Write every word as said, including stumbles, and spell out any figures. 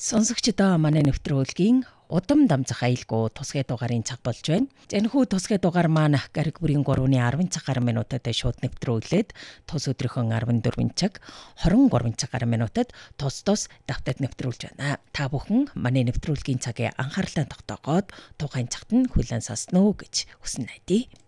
Сонсогчдоо манай нэвтрүүлгийн удам дамжах аюулгүй тусгай дугаарын цаг болж байна. Энэхүү тусгай дугаар маань гариг бүрийн гурвны арван цаг гаруй минутад шууд нэвтрүүлээд тус өдрийнхөө арван дөрвөн цаг, хорин гурван цаг гаруй минутад тус тус давтаад нэвтрүүлж байна. Та бүхэн манай нэвтрүүлгийн цагийн анхаарлаа тогтоогоод тухайн цагт нь хүлээн сонсноо гэж хүснэ найдаа.